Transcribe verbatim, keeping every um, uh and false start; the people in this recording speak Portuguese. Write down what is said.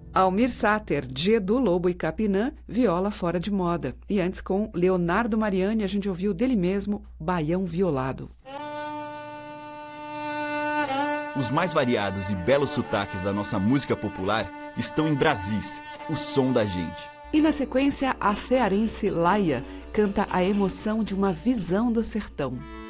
Almir Sater, de Edu Lobo e Capinã, Viola Fora de Moda. E antes, com Leonardo Mariani, a gente ouviu dele mesmo, Baião Violado. Os mais variados e belos sotaques da nossa música popular estão em Brasis, o som da gente. E na sequência, a cearense Laia canta a emoção de uma visão do sertão.